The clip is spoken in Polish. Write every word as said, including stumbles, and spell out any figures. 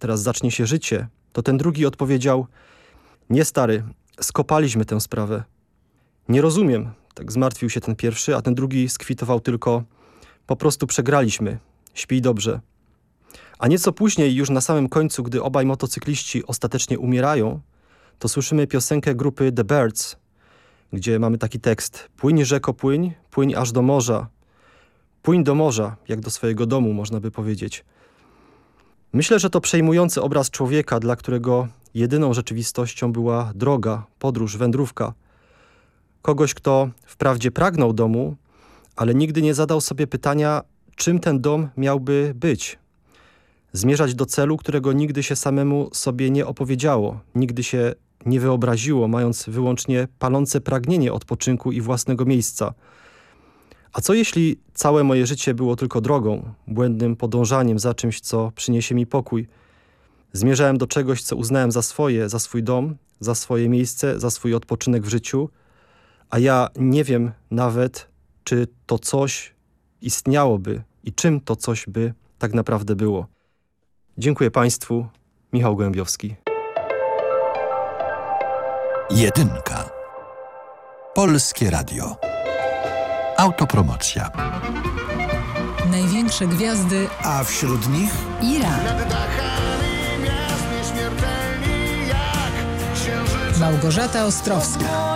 teraz zacznie się życie, to ten drugi odpowiedział: nie stary, skopaliśmy tę sprawę. Nie rozumiem, tak zmartwił się ten pierwszy, a ten drugi skwitował tylko: po prostu przegraliśmy, śpij dobrze. A nieco później, już na samym końcu, gdy obaj motocykliści ostatecznie umierają, to słyszymy piosenkę grupy The Byrds, gdzie mamy taki tekst: płyń rzeko, płyń, płyń aż do morza. Płyń do morza, jak do swojego domu, można by powiedzieć. Myślę, że to przejmujący obraz człowieka, dla którego jedyną rzeczywistością była droga, podróż, wędrówka. Kogoś, kto wprawdzie pragnął domu, ale nigdy nie zadał sobie pytania, czym ten dom miałby być. Zmierzać do celu, którego nigdy się samemu sobie nie opowiedziało, nigdy się nie wyobraziło, mając wyłącznie palące pragnienie odpoczynku i własnego miejsca. A co jeśli całe moje życie było tylko drogą, błędnym podążaniem za czymś, co przyniesie mi pokój? Zmierzałem do czegoś, co uznałem za swoje, za swój dom, za swoje miejsce, za swój odpoczynek w życiu, a ja nie wiem nawet, czy to coś istniałoby i czym to coś by tak naprawdę było. Dziękuję Państwu. Michał Gołębiowski. Jedynka. Polskie Radio. Autopromocja. Największe gwiazdy, A wśród nich Ira, Nad dachami miast nieśmiertelni jak księżyce. Małgorzata Ostrowska.